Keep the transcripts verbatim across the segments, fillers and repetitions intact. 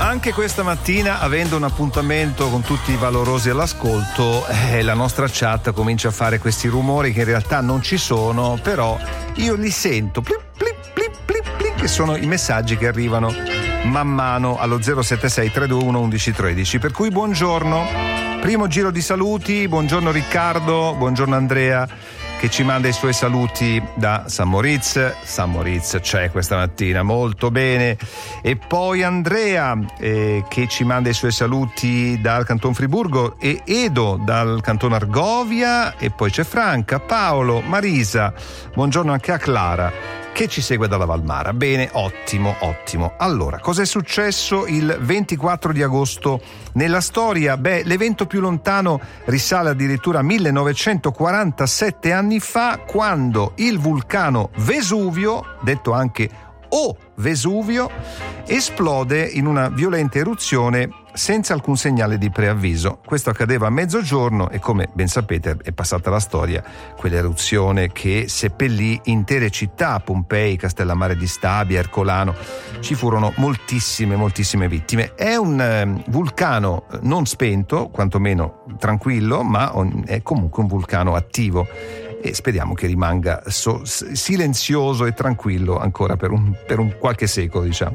Anche questa mattina, avendo un appuntamento con tutti i valorosi all'ascolto, eh, la nostra chat comincia a fare questi rumori che in realtà non ci sono, però io li sento, plip, plip, plip, plip, plip, che sono i messaggi che arrivano man mano allo zero sette sei tre due uno uno uno uno tre. Per cui buongiorno, primo giro di saluti, buongiorno Riccardo, buongiorno Andrea, che ci manda i suoi saluti da San Moritz. San Moritz c'è questa mattina, molto bene. E poi Andrea eh, che ci manda i suoi saluti dal Canton Friburgo, e Edo dal Canton Argovia, e poi c'è Franca, Paolo, Marisa, buongiorno anche a Clara che ci segue dalla Valmara. Bene, ottimo, ottimo. Allora, cos'è successo il ventiquattro di agosto nella storia? Beh, l'evento più lontano risale addirittura a millenovecentoquarantasette anni fa, quando il vulcano Vesuvio, detto anche O Vesuvio, esplode in una violenta eruzione senza alcun segnale di preavviso. Questo accadeva a mezzogiorno e, come ben sapete, è passata la storia, quell'eruzione che seppellì intere città, Pompei, Castellammare di Stabia, Ercolano. Ci furono moltissime, moltissime vittime. È un eh, vulcano non spento, quantomeno tranquillo, ma on- è comunque un vulcano attivo, e speriamo che rimanga so- silenzioso e tranquillo ancora per un, per un qualche secolo, diciamo.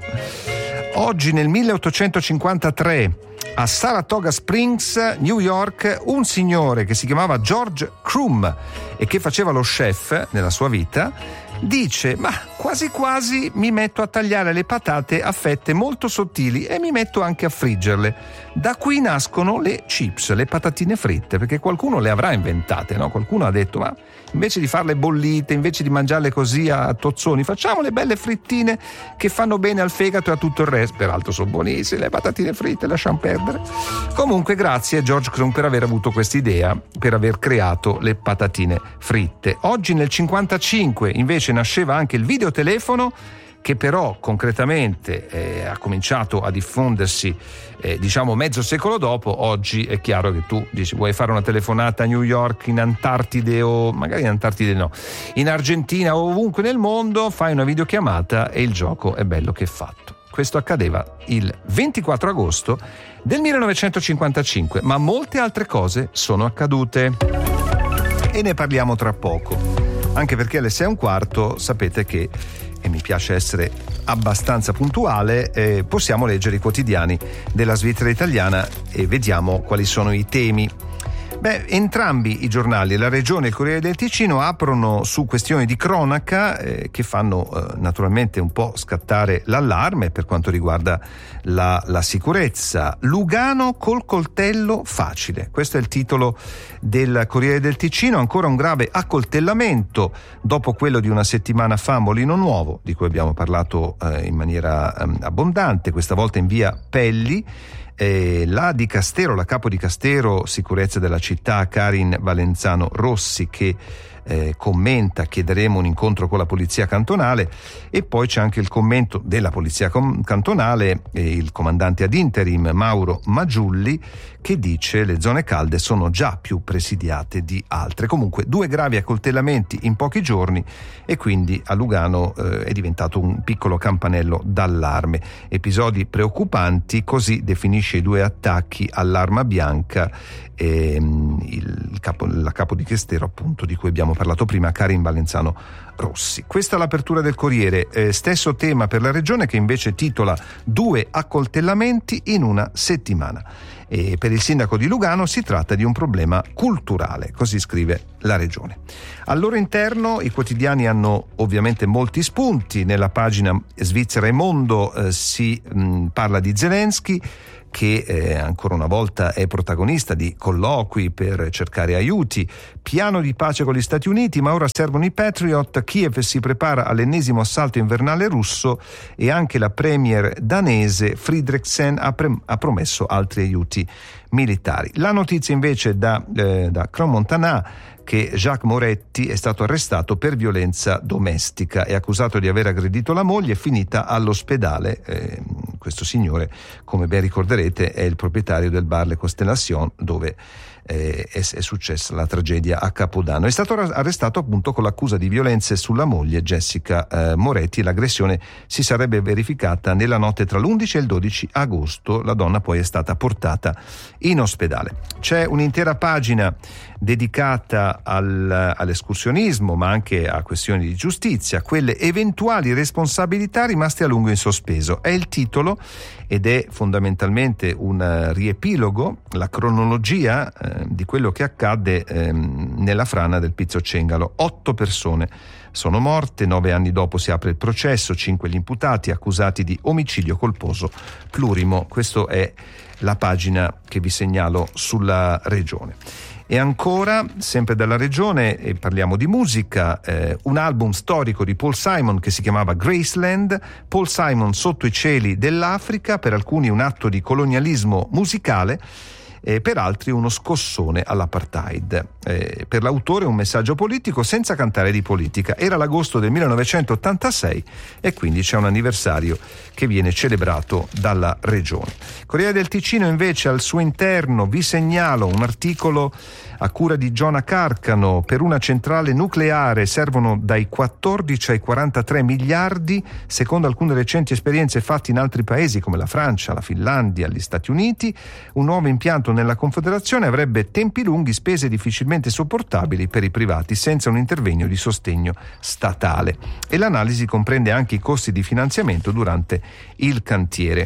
Oggi nel milleottocentocinquantatré a Saratoga Springs, New York, un signore che si chiamava George Crum e che faceva lo chef nella sua vita dice: ma quasi quasi mi metto a tagliare le patate a fette molto sottili e mi metto anche a friggerle. Da qui nascono le chips, le patatine fritte, perché qualcuno le avrà inventate, no? Qualcuno ha detto: ma invece di farle bollite, invece di mangiarle così a tozzoni, facciamo le belle frittine che fanno bene al fegato e a tutto il resto. Peraltro sono buonissime le patatine fritte, lasciamo perdere. Comunque grazie a George Crum per aver avuto questa idea, per aver creato le patatine fritte. Oggi nel cinquantacinque invece nasceva anche il videotelefono, che però concretamente eh, ha cominciato a diffondersi eh, diciamo mezzo secolo dopo. Oggi è chiaro che tu dici: vuoi fare una telefonata a New York, in Antartide, o magari in Antartide no, in Argentina o ovunque nel mondo, fai una videochiamata e il gioco è bello che è fatto. Questo accadeva il ventiquattro agosto del millenovecentocinquantacinque, ma molte altre cose sono accadute e ne parliamo tra poco, anche perché alle sei e un quarto sapete che, e mi piace essere abbastanza puntuale, eh, possiamo leggere i quotidiani della Svizzera italiana e vediamo quali sono i temi. Beh, entrambi i giornali, La Regione e il Corriere del Ticino, aprono su questioni di cronaca eh, che fanno eh, naturalmente un po' scattare l'allarme per quanto riguarda la, la sicurezza. Lugano col coltello facile, questo è il titolo del Corriere del Ticino. Ancora un grave accoltellamento dopo quello di una settimana fa a Molino Nuovo, di cui abbiamo parlato eh, in maniera eh, abbondante, questa volta in via Pelli. Eh, la di Castero, la capo di Castero sicurezza della città, Karin Valenzano Rossi, che eh, commenta: chiederemo un incontro con la polizia cantonale. E poi c'è anche il commento della polizia com- cantonale, eh, il comandante ad interim Mauro Maggiulli, che dice: le zone calde sono già più presidiate di altre. Comunque due gravi accoltellamenti in pochi giorni, e quindi a Lugano eh, è diventato un piccolo campanello d'allarme. Episodi preoccupanti, così definisce i due attacchi all'arma bianca ehm, il capo, la capo di Castero, appunto, di cui abbiamo parlato prima, Karin Valenzano Rossi. Questa è l'apertura del Corriere. Eh, stesso tema per la Regione, che invece titola: due accoltellamenti in una settimana. E per il sindaco di Lugano si tratta di un problema culturale, così scrive la Regione. Al loro interno i quotidiani hanno ovviamente molti spunti. Nella pagina Svizzera e Mondo eh, si mh, parla di Zelensky, che eh, ancora una volta è protagonista di colloqui per cercare aiuti. Piano di pace con gli Stati Uniti, ma ora servono i Patriot. Kiev si prepara all'ennesimo assalto invernale russo, e anche la premier danese Fridriksen ha, pre- ha promesso altri aiuti militari. La notizia invece da, eh, da Crans-Montana, che Jacques Moretti è stato arrestato per violenza domestica, è accusato di aver aggredito la moglie, è finita all'ospedale. Eh, questo signore, come ben ricorderete, è il proprietario del bar Le Constellation, dove eh, è, è successa la tragedia a Capodanno. È stato arrestato appunto con l'accusa di violenze sulla moglie Jessica eh, Moretti. L'aggressione si sarebbe verificata nella notte tra l'undici e il dodici agosto. La donna poi è stata portata in ospedale. C'è un'intera pagina dedicata al, all'escursionismo, ma anche a questioni di giustizia, quelle eventuali responsabilità rimaste a lungo in sospeso. È il titolo ed è fondamentalmente un riepilogo, la cronologia eh, di quello che accadde eh, nella frana del Pizzo Cengalo. Otto persone sono morte, nove anni dopo si apre il processo, cinque gli imputati accusati di omicidio colposo plurimo. Questa è la pagina che vi segnalo sulla regione. E ancora, sempre dalla regione, e parliamo di musica, eh, un album storico di Paul Simon che si chiamava Graceland. Paul Simon sotto i cieli dell'Africa, per alcuni un atto di colonialismo musicale, e per altri uno scossone all'apartheid. Eh, per l'autore un messaggio politico senza cantare di politica. Era l'agosto del millenovecentottantasei e quindi c'è un anniversario che viene celebrato dalla regione. Corriere del Ticino invece al suo interno vi segnalo un articolo a cura di Giona Carcano. Per una centrale nucleare servono dai quattordici ai quarantatré miliardi, secondo alcune recenti esperienze fatte in altri paesi come la Francia, la Finlandia, gli Stati Uniti. Un nuovo impianto nella Confederazione avrebbe tempi lunghi, spese difficilmente sopportabili per i privati senza un intervento di sostegno statale. E l'analisi comprende anche i costi di finanziamento durante il cantiere.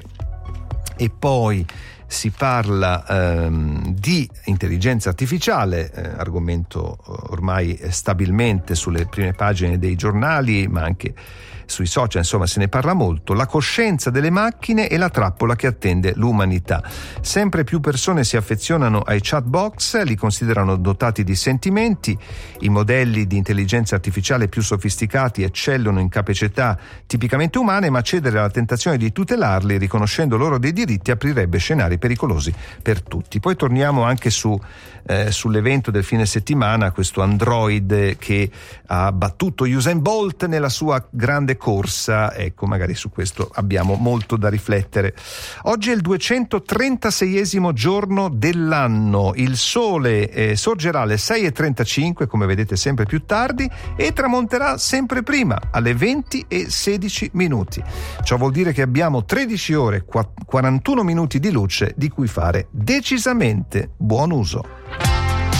E poi si parla ehm, di intelligenza artificiale, eh, argomento ormai stabilmente sulle prime pagine dei giornali, ma anche sui social, insomma se ne parla molto. La coscienza delle macchine e la trappola che attende l'umanità. Sempre più persone si affezionano ai chatbox, li considerano dotati di sentimenti. I modelli di intelligenza artificiale più sofisticati eccellono in capacità tipicamente umane, ma cedere alla tentazione di tutelarli riconoscendo loro dei diritti aprirebbe scenari pericolosi per tutti. Poi torniamo anche su eh, sull'evento del fine settimana, questo android che ha battuto Usain Bolt nella sua grande corsa. Ecco, magari su questo abbiamo molto da riflettere. Oggi è il duecentotrentaseiesimo giorno dell'anno. Il sole eh, sorgerà alle sei e trentacinque, come vedete sempre più tardi, e tramonterà sempre prima, alle venti e sedici minuti. Ciò vuol dire che abbiamo tredici ore e quarantuno minuti di luce di cui fare decisamente buon uso.